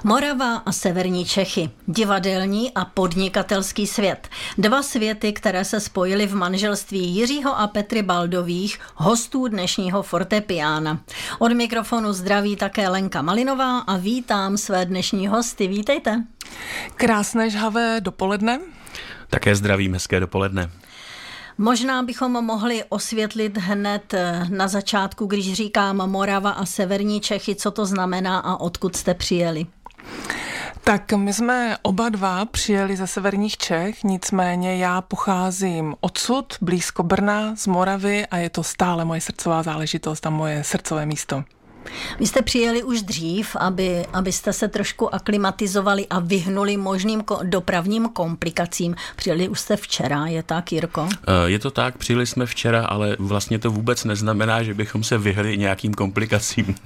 Morava a severní Čechy, divadelní a podnikatelský svět. Dva světy, které se spojily v manželství Jiřího a Petry Baldových, hostů dnešního fortepiána. Od mikrofonu zdraví také Lenka Malinová a vítám své dnešní hosty. Vítejte. Krásné žhavé dopoledne. Také zdravím, hezké dopoledne. Možná bychom mohli osvětlit hned na začátku, když říkám Morava a severní Čechy, co to znamená a odkud jste přijeli. Tak my jsme oba dva přijeli ze severních Čech, nicméně já pocházím odsud, blízko Brna, z Moravy a je to stále moje srdcová záležitost a moje srdcové místo. Vy jste přijeli už dřív, abyste se trošku aklimatizovali a vyhnuli možným dopravním komplikacím. Přijeli už jste včera, je tak, Jirko? Je to tak, přijeli jsme včera, ale vlastně to vůbec neznamená, že bychom se vyhli nějakým komplikacím.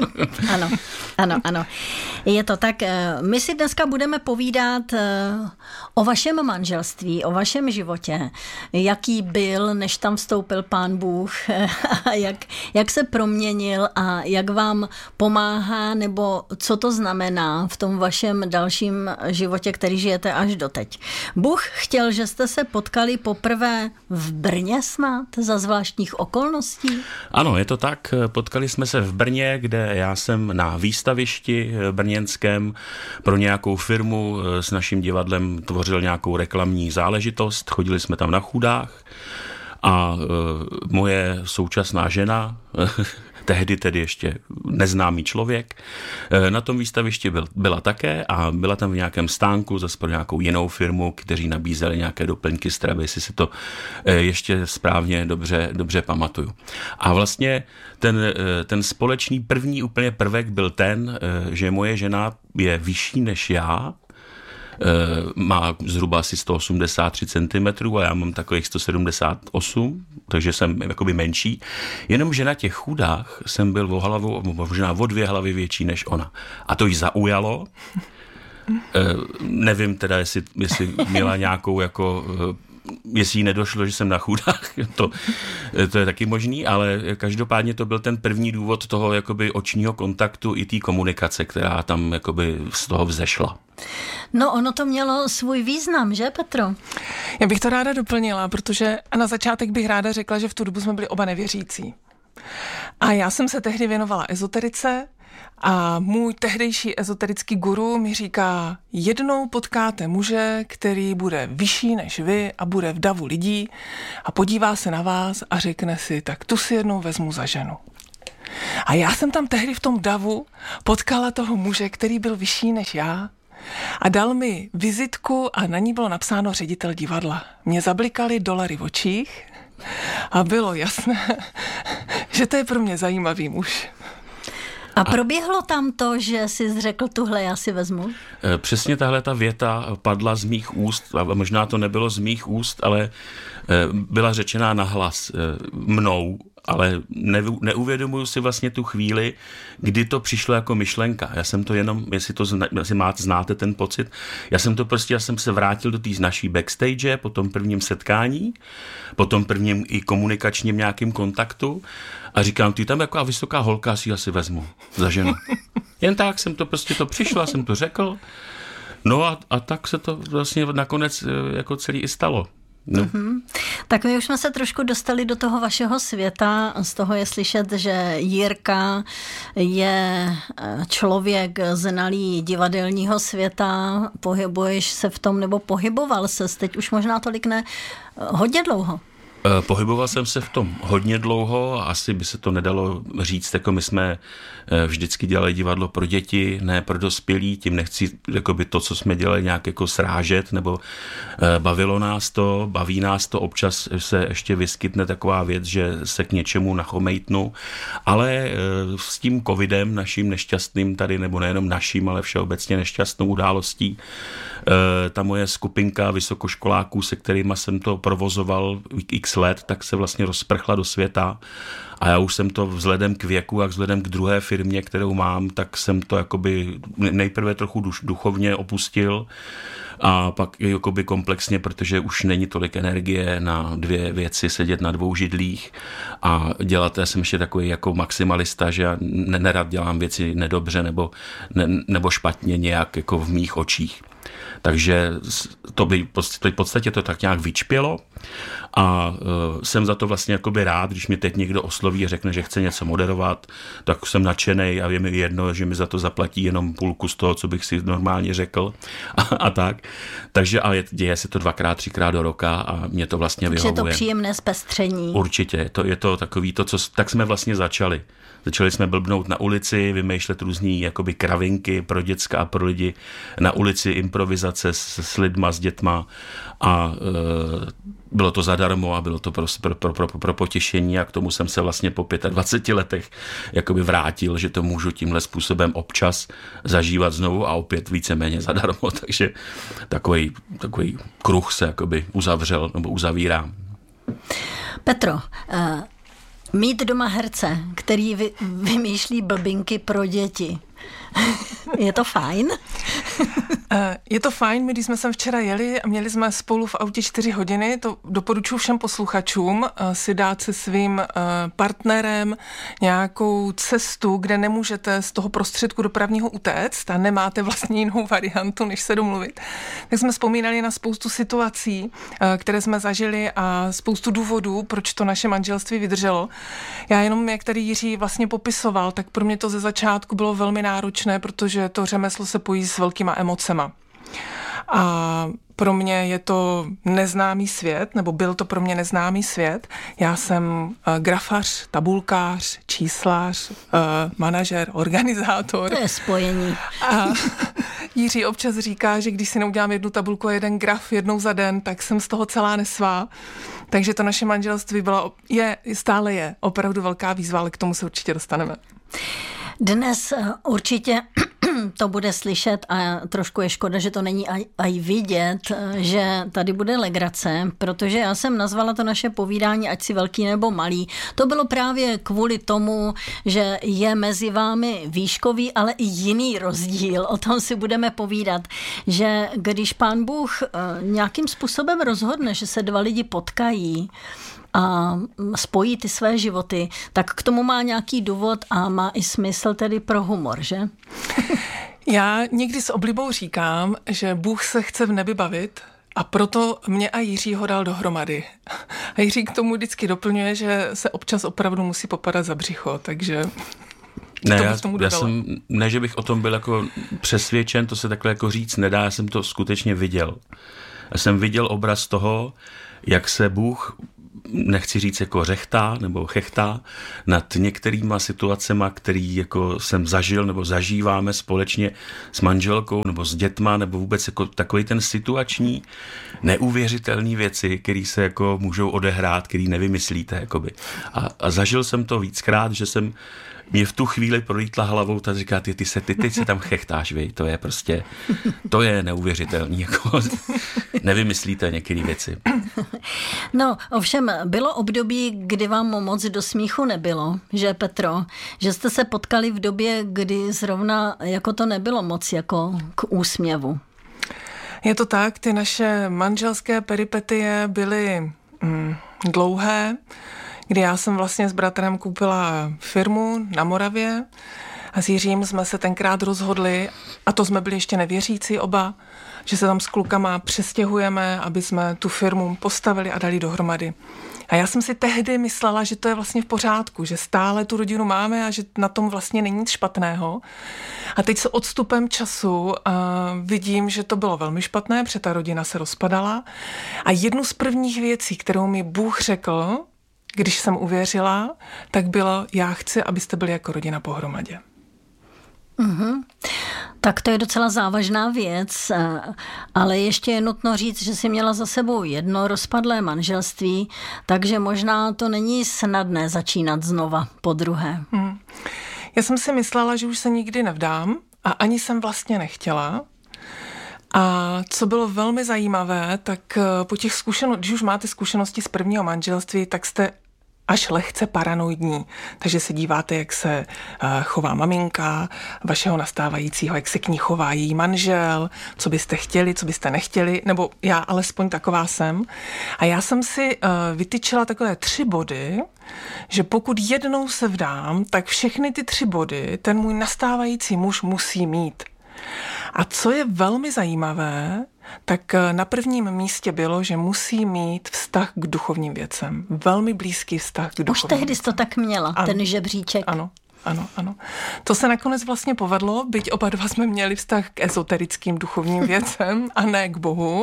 Ano. Je to tak. My si dneska budeme povídat o vašem manželství, o vašem životě. Jaký byl, než tam vstoupil Pán Bůh, jak se proměnil a jak vám pomáhá, nebo co to znamená v tom vašem dalším životě, který žijete až doteď. Bůh chtěl, že jste se potkali poprvé v Brně snad, za zvláštních okolností? Ano, je to tak. Potkali jsme se v Brně, kde já jsem na výstavišti brněnském pro nějakou firmu s naším divadlem tvořil nějakou reklamní záležitost. Chodili jsme tam na chůdách a moje současná žena tehdy tedy ještě neznámý člověk, na tom výstavišti byla také a byla tam v nějakém stánku zase pro nějakou jinou firmu, kteří nabízeli nějaké doplňky stravy, jestli si to ještě správně dobře pamatuju. A vlastně ten společný první úplně prvek byl ten, že moje žena je vyšší než já, má zhruba asi 183 cm a já mám takových 178, takže jsem jakoby menší. Jenomže na těch chudách jsem byl o hlavu, možná o 2 hlavy větší než ona. A to jí zaujalo. Nevím teda, jestli měla nějakou jestli jí nedošlo, že jsem na chudách, to je taky možný, ale každopádně to byl ten první důvod toho jakoby očního kontaktu i té komunikace, která tam jakoby z toho vzešla. No, ono to mělo svůj význam, že, Petro? Já bych to ráda doplnila, protože na začátek bych ráda řekla, že v tu dobu jsme byli oba nevěřící. A já jsem se tehdy věnovala ezoterice a můj tehdejší ezoterický guru mi říká, jednou potkáte muže, který bude vyšší než vy a bude v davu lidí a podívá se na vás a řekne si, tak tu si jednou vezmu za ženu. A já jsem tam tehdy v tom davu potkala toho muže, který byl vyšší než já a dal mi vizitku a na ní bylo napsáno ředitel divadla. Mě zablikaly dolary v očích a bylo jasné, že to je pro mě zajímavý muž. A proběhlo tam to, že jsi řekl, tuhle já si vezmu? Přesně tahle ta věta padla z mých úst, a možná to nebylo z mých úst, ale byla řečená nahlas mnou, ale neuvědomuju si vlastně tu chvíli, kdy to přišlo jako myšlenka. Já jsem to jenom, jestli znáte ten pocit, já jsem se vrátil do té naší backstage po tom prvním setkání, po tom prvním i komunikačním nějakým kontaktu a říkám, ty tam jako vysoká holka, si asi vezmu za ženu. Jen tak jsem to přišlo, jsem to řekl. No a tak se to vlastně nakonec jako celý i stalo. No. Tak my už jsme se trošku dostali do toho vašeho světa. Z toho je slyšet, že Jirka je člověk znalý divadelního světa. Pohybuješ se v tom, nebo pohyboval ses, teď už možná tolik ne, hodně dlouho. Pohyboval jsem se v tom hodně dlouho a asi by se to nedalo říct, jako my jsme vždycky dělali divadlo pro děti, ne pro dospělí, tím nechci jakoby to, co jsme dělali, nějak jako srážet, nebo baví nás to, občas se ještě vyskytne taková věc, že se k něčemu nachomejtnu, ale s tím covidem, naším nešťastným tady, nebo nejenom naším, ale všeobecně nešťastnou událostí, ta moje skupinka vysokoškoláků, se kterýma jsem to provozoval x x let, tak se vlastně rozprchla do světa a já už jsem to vzhledem k věku a vzhledem k druhé firmě, kterou mám, tak jsem to jakoby nejprve trochu duchovně opustil a pak jakoby komplexně, protože už není tolik energie na dvě věci, sedět na dvou židlích a dělat, já jsem ještě takový jako maximalista, že já nerad dělám věci nedobře nebo špatně nějak jako v mých očích. Takže v podstatě to tak nějak vyčpělo a jsem za to vlastně jakoby rád, když mi teď někdo osloví a řekne, že chce něco moderovat, tak jsem nadšenej a je mi jedno, že mi za to zaplatí jenom půlku z toho, co bych si normálně řekl a tak. Takže ale děje se to 2x, 3x do roka a mě to vlastně vyhovuje. Takže je to příjemné zpestření. Určitě, je to takový to, tak jsme vlastně začali. Začali jsme blbnout na ulici, vymýšlet různý jakoby kravinky pro děcka a pro lidi na ulici, improvizace s lidma, s dětma a bylo to zadarmo a bylo to pro potěšení a k tomu jsem se vlastně po 25 letech jakoby vrátil, že to můžu tímhle způsobem občas zažívat znovu a opět víceméně zadarmo, takže takový kruh se jakoby uzavřel nebo uzavírá. Petro, mít doma herce, který vymýšlí blbinky pro děti. Je to fajn? Je to fajn, my když jsme sem včera jeli a měli jsme spolu v autě 4 hodiny, to doporučuji všem posluchačům si dát se svým partnerem nějakou cestu, kde nemůžete z toho prostředku dopravního utéct a nemáte vlastně jinou variantu, než se domluvit. Tak jsme vzpomínali na spoustu situací, které jsme zažili a spoustu důvodů, proč to naše manželství vydrželo. Já jenom, jak tady Jiří vlastně popisoval, tak pro mě to ze začátku bylo velmi náročné, protože to řemeslo se pojí s velkýma emocema. A pro mě je to neznámý svět, nebo byl to pro mě neznámý svět. Já jsem grafař, tabulkář, číslář, manažer, organizátor. To je spojení. A Jiří občas říká, že když si neudělám jednu tabulku a jeden graf jednou za den, tak jsem z toho celá nesvá. Takže to naše manželství stále je opravdu velká výzva, ale k tomu se určitě dostaneme. Dnes určitě to bude slyšet a trošku je škoda, že to není aj vidět, že tady bude legrace, protože já jsem nazvala to naše povídání, ať si velký nebo malý. To bylo právě kvůli tomu, že je mezi vámi výškový, ale i jiný rozdíl. O tom si budeme povídat, že když Pán Bůh nějakým způsobem rozhodne, že se dva lidi potkají a spojí ty své životy, tak k tomu má nějaký důvod a má i smysl tedy pro humor, že? Já někdy s oblibou říkám, že Bůh se chce v nebi bavit a proto mě a Jiřího dal dohromady. A Jiří k tomu vždycky doplňuje, že se občas opravdu musí popadat za břicho, takže... Ne, že bych o tom byl jako přesvědčen, to se takhle jako říct nedá, já jsem to skutečně viděl. Já jsem viděl obraz toho, jak se Bůh, nechci říct jako řechtá nebo chechtá, nad některýma situacema, který jako jsem zažil nebo zažíváme společně s manželkou nebo s dětma, nebo vůbec jako takový ten situační, neuvěřitelný věci, který se jako můžou odehrát, který nevymyslíte. Jakoby. A zažil jsem to víckrát, že jsem mě v tu chvíli prolítla hlavou, tak říká, ty se tam chechtáš, vy, to je prostě, to je neuvěřitelný, jako nevymyslíte některé věci. No, ovšem, bylo období, kdy vám moc do smíchu nebylo, že Petro? Že jste se potkali v době, kdy zrovna jako to nebylo moc jako k úsměvu. Je to tak, ty naše manželské peripetie byly dlouhé, kdy já jsem vlastně s bratrem koupila firmu na Moravě a s Jiřím jsme se tenkrát rozhodli, a to jsme byli ještě nevěřící oba, že se tam s klukama přestěhujeme, aby jsme tu firmu postavili a dali dohromady. A já jsem si tehdy myslela, že to je vlastně v pořádku, že stále tu rodinu máme a že na tom vlastně není nic špatného. A teď s odstupem času vidím, že to bylo velmi špatné, protože ta rodina se rozpadala. A jednu z prvních věcí, kterou mi Bůh řekl, když jsem uvěřila, tak bylo, já chci, abyste byli jako rodina pohromadě. Mm-hmm. Tak to je docela závažná věc, ale ještě je nutno říct, že jsi měla za sebou jedno rozpadlé manželství, takže možná to není snadné začínat znova po druhé. Já jsem si myslela, že už se nikdy nevdám a ani jsem vlastně nechtěla. A co bylo velmi zajímavé, tak po těch když už máte zkušenosti z prvního manželství, tak jste až lehce paranoidní. Takže se díváte, jak se chová maminka vašeho nastávajícího, jak se k ní chová její manžel, co byste chtěli, co byste nechtěli, nebo já alespoň taková jsem. A já jsem si vytyčila takové 3 body, že pokud jednou se vdám, tak všechny ty 3 body ten můj nastávající muž musí mít. A co je velmi zajímavé, tak na prvním místě bylo, že musí mít vztah k duchovním věcem. Velmi blízký vztah k duchovním věcem. Už tehdy jsi to tak měla, ano, ten žebříček. Ano. To se nakonec vlastně povedlo, byť oba dva jsme měli vztah k ezoterickým duchovním věcem a ne k Bohu,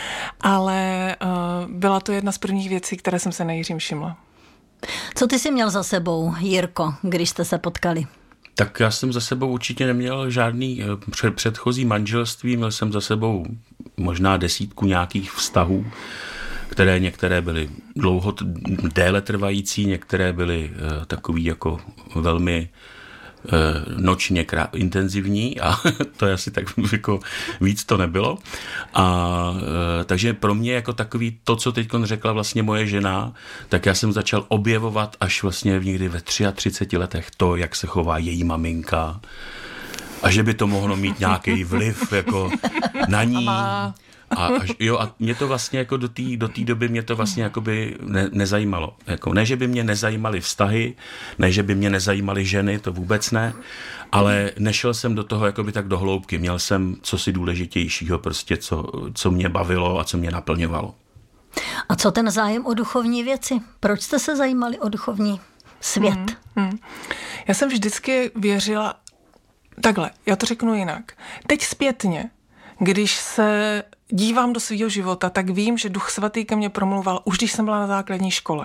ale byla to jedna z prvních věcí, které jsem se na Jiřím všimla. Co ty jsi měl za sebou, Jirko, když jste se potkali? Tak já jsem za sebou určitě neměl žádný předchozí manželství, měl jsem za sebou možná 10 nějakých vztahů, které některé byly déle trvající, některé byly takový jako velmi nočně intenzivní a to je asi tak jako víc to nebylo. A takže pro mě jako takový to, co teď řekla vlastně moje žena, tak já jsem začal objevovat až vlastně někdy ve 33 letech to, jak se chová její maminka a že by to mohlo mít nějaký vliv jako na ní. A mě to vlastně jako do té doby mě to vlastně jakoby nezajímalo. Jako, ne, že by mě nezajímaly vztahy, ne, že by mě nezajímaly ženy, to vůbec ne, ale nešel jsem do toho jakoby tak do hloubky. Měl jsem cosi důležitějšího prostě, co mě bavilo a co mě naplňovalo. A co ten zájem o duchovní věci? Proč jste se zajímali o duchovní svět? Já jsem vždycky věřila, takhle, já to řeknu jinak. Teď zpětně, když se dívám do svého života, tak vím, že Duch Svatý ke mně promluval už když jsem byla na základní škole.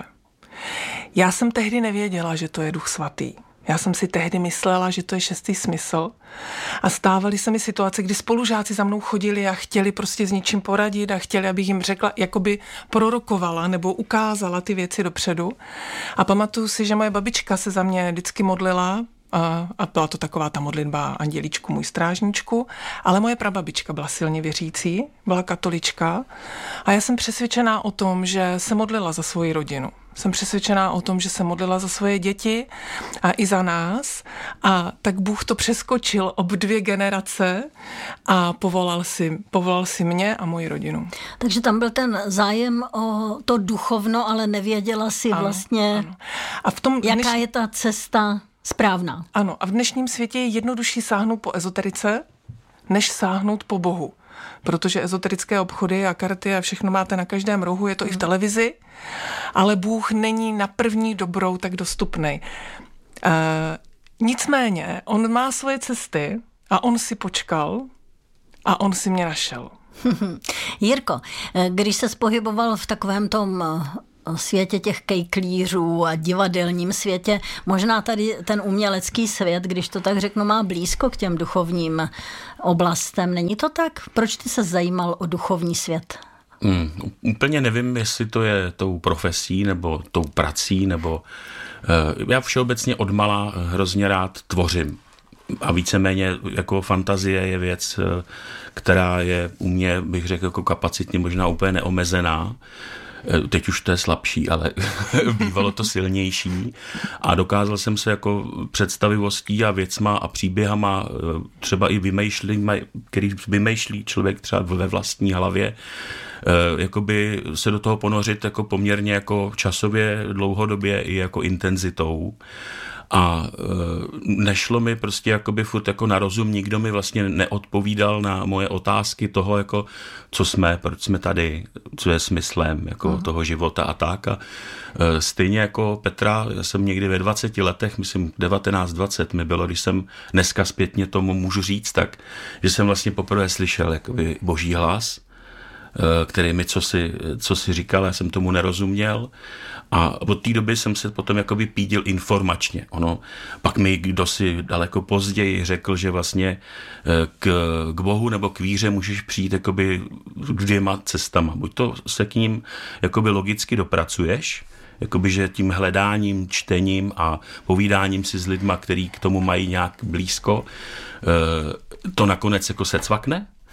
Já jsem tehdy nevěděla, že to je Duch Svatý. Já jsem si tehdy myslela, že to je 6. smysl a stávaly se mi situace, kdy spolužáci za mnou chodili a chtěli prostě s něčím poradit a chtěli, abych jim řekla, jakoby prorokovala nebo ukázala ty věci dopředu. A pamatuju si, že moje babička se za mě vždycky modlila, a byla to taková ta modlitba Andělíčku, můj strážníčku, ale moje prababička byla silně věřící, byla katolička a já jsem přesvědčená o tom, že se modlila za svoji rodinu. Jsem přesvědčená o tom, že se modlila za svoje děti a i za nás a tak Bůh to přeskočil ob 2 generace a povolal si mě a moji rodinu. Takže tam byl ten zájem o to duchovno, ale nevěděla si vlastně, ano. A v tom jaká je ta cesta správná. Ano, a v dnešním světě je jednodušší sáhnout po ezoterice, než sáhnout po Bohu. Protože ezoterické obchody a karty a všechno máte na každém rohu, je to i v televizi, ale Bůh není na první dobrou tak dostupný. Nicméně, on má svoje cesty a on si počkal a on si mě našel. Jirko, když se pohyboval v takovém tom světě těch kejklířů a divadelním světě, možná tady ten umělecký svět, když to tak řeknu, má blízko k těm duchovním oblastem. Není to tak? Proč ty se zajímal o duchovní svět? Úplně nevím, jestli to je tou profesí nebo tou prací, nebo já všeobecně odmala hrozně rád tvořím. A víceméně jako fantazie je věc, která je u mě, bych řekl, jako kapacitně možná úplně neomezená. Teď už to je slabší, ale bývalo to silnější a dokázal jsem se jako představivostí a věcma a příběhama, třeba i který vymýšlí člověk třeba ve vlastní hlavě, jakoby se do toho ponořit jako poměrně jako časově, dlouhodobě i jako intenzitou. A nešlo mi prostě jakoby furt jako na rozum, nikdo mi vlastně neodpovídal na moje otázky toho, jako co jsme, proč jsme tady, co je smyslem jako toho života a tak. A stejně jako Petra, já jsem někdy ve 20 letech, myslím 19-20 mi bylo, když jsem dneska zpětně tomu můžu říct, tak, že jsem vlastně poprvé slyšel jakoby boží hlas, který mi co si říkal, já jsem tomu nerozuměl. A od té doby jsem se potom jakoby pídil informačně. Pak mi kdo si daleko později řekl, že vlastně k Bohu nebo k víře můžeš přijít jakoby 2 cestama. Buď to se k ním jakoby logicky dopracuješ, jakoby, že tím hledáním, čtením a povídáním si s lidma, který k tomu mají nějak blízko, to nakonec jako se cvakne.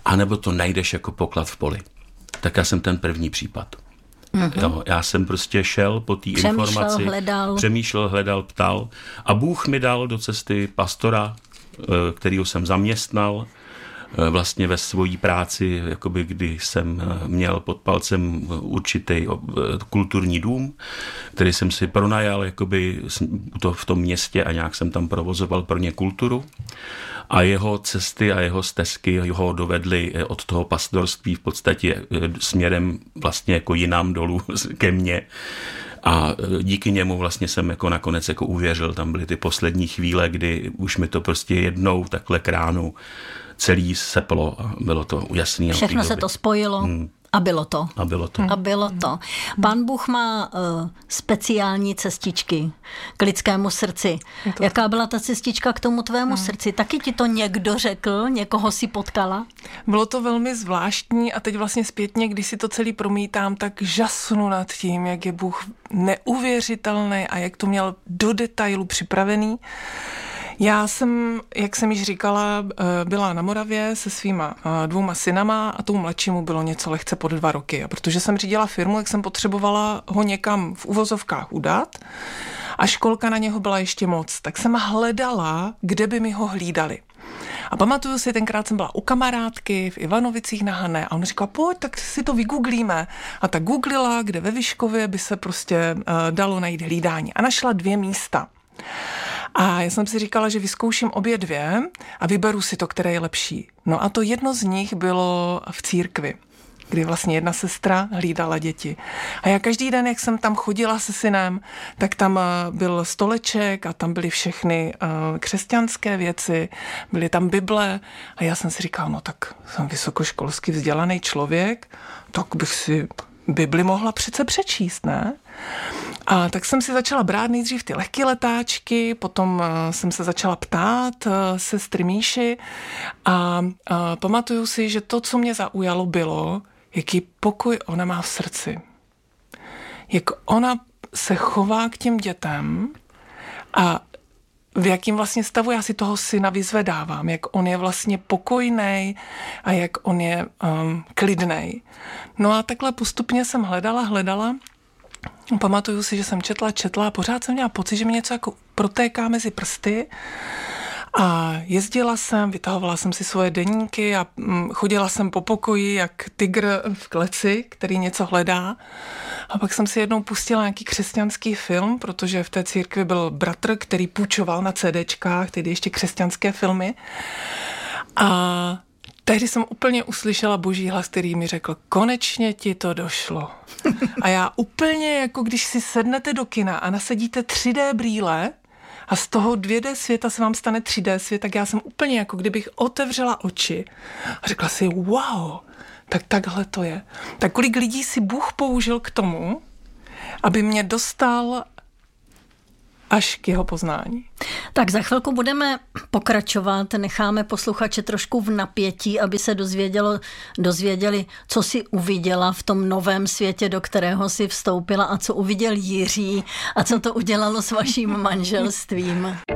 anebo to najdeš jako poklad v poli. Tak já jsem ten první případ. Jo, já jsem prostě šel po té informaci, přemýšlel, hledal, ptal a Bůh mi dal do cesty pastora, kterýho jsem zaměstnal vlastně ve svojí práci, jakoby kdy jsem měl pod palcem určitý kulturní dům, který jsem si pronajal jakoby v tom městě a nějak jsem tam provozoval pro ně kulturu. A jeho cesty a jeho stezky ho dovedly od toho pastorství v podstatě směrem vlastně jako jinam dolů ke mně. A díky němu vlastně jsem jako nakonec jako uvěřil. Tam byly ty poslední chvíle, kdy už mi to prostě jednou takhle k ránu celý seplo a bylo to jasný. Všechno se to spojilo. A bylo to. A bylo to. Pán Bůh má speciální cestičky k lidskému srdci. Jaká byla ta cestička k tomu tvému srdci? Taky ti to někdo řekl? Někoho si potkala? Bylo to velmi zvláštní a teď vlastně zpětně, když si to celý promítám, tak žasnu nad tím, jak je Bůh neuvěřitelný a jak to měl do detailu připravený. Já jsem, jak jsem již říkala, byla na Moravě se svýma 2 synama a tou mladšímu bylo něco lehce pod 2 roky. A protože jsem řídila firmu, jak jsem potřebovala ho někam v uvozovkách udat a školka na něho byla ještě moc, tak jsem hledala, kde by mi ho hlídali. A pamatuju si, tenkrát jsem byla u kamarádky v Ivanovicích na Hané a on říkal, pojď, tak si to vygooglíme. A tak googlila, kde ve Vyškově by se prostě dalo najít hlídání. A našla 2 místa. A já jsem si říkala, že vyzkouším obě 2 a vyberu si to, které je lepší. No a to jedno z nich bylo v církvi, kdy vlastně jedna sestra hlídala děti. A já každý den, jak jsem tam chodila se synem, tak tam byl stoleček a tam byly všechny křesťanské věci, byly tam Bible a já jsem si říkala, no tak jsem vysokoškolsky vzdělaný člověk, tak bych si Bibli mohla přece přečíst, ne? A tak jsem si začala brát nejdřív ty lehké letáčky, potom jsem se začala ptát sestry Míši a pamatuju si, že to, co mě zaujalo, bylo, jaký pokoj ona má v srdci. Jak ona se chová k těm dětem a v jakým vlastně stavu já si toho syna vyzvedávám, jak on je vlastně pokojnej a jak on je klidnej. No a takhle postupně jsem hledala. Pamatuju si, že jsem četla a pořád jsem měla pocit, že mi něco jako protéká mezi prsty a jezdila jsem, vytahovala jsem si svoje deníky a chodila jsem po pokoji jak tygr v kleci, který něco hledá. A pak jsem si jednou pustila nějaký křesťanský film, protože v té církvi byl bratr, který půjčoval na CDčkách, tedy ještě křesťanské filmy. A tehdy jsem úplně uslyšela boží hlas, který mi řekl, konečně ti to došlo. A já úplně, jako když si sednete do kina a nasadíte 3D brýle a z toho 2D světa se vám stane 3D svět, tak já jsem úplně jako kdybych otevřela oči a řekla si, wow, tak takhle to je. Tak kolik lidí si Bůh použil k tomu, aby mě dostal až k jeho poznání. Tak za chvilku budeme pokračovat, necháme posluchače trošku v napětí, aby se dozvěděli, co si uviděla v tom novém světě, do kterého si vstoupila a co uviděl Jiří a co to udělalo s vaším manželstvím.